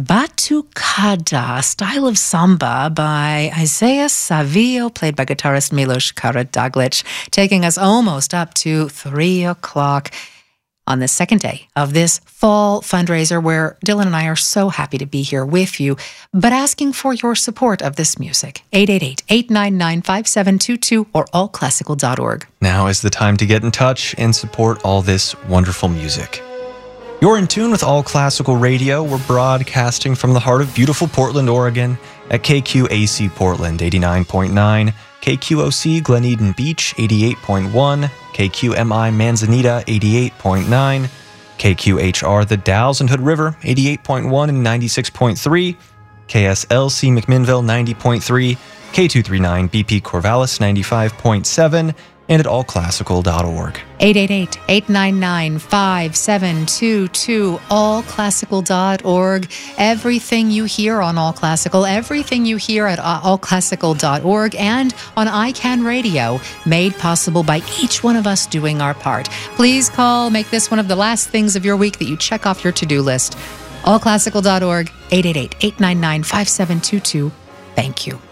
Batucada, a style of samba by Isaiah Savio, played by guitarist Milos Karadzic, taking us almost up to 3 o'clock on the second day of this fall fundraiser, where Dylan and I are so happy to be here with you, but asking for your support of this music. 888-899-5722 or allclassical.org. Now is the time to get in touch and support all this wonderful music. You're in tune with All Classical Radio. We're broadcasting from the heart of beautiful Portland, Oregon at KQAC Portland 89.9, KQOC Glen Eden Beach 88.1, KQMI Manzanita 88.9, KQHR The Dalles and Hood River 88.1 and 96.3, KSLC McMinnville 90.3, K239 BP Corvallis 95.7, and at allclassical.org. 888-899-5722, allclassical.org. Everything you hear on All Classical, everything you hear at allclassical.org and on iCan Radio, made possible by each one of us doing our part. Please call, make this one of the last things of your week that you check off your to-do list. allclassical.org, 888-899-5722. Thank you.